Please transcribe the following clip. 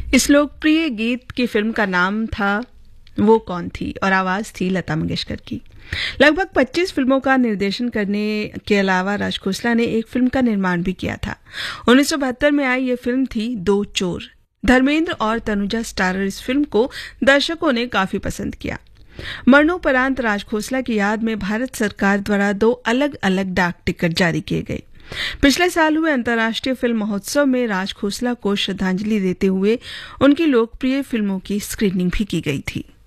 इस लोकप्रिय गीत की फिल्म का नाम था वो कौन थी और आवाज थी लता मंगेशकर की। लगभग 25 फिल्मों का निर्देशन करने के अलावा राज खोसला ने एक फिल्म का निर्माण भी किया था। 1972 में आई ये फिल्म थी दो चोर। धर्मेंद्र और तनुजा स्टारर इस फिल्म को दर्शकों ने काफी पसंद किया। मरणोपरांत राज खोसला की याद में भारत सरकार द्वारा 2 अलग अलग डाक टिकट जारी किए गए। पिछले साल हुए अंतर्राष्ट्रीय फिल्म महोत्सव में राज खोसला को श्रद्धांजलि देते हुए उनकी लोकप्रिय फिल्मों की स्क्रीनिंग भी की गई थी।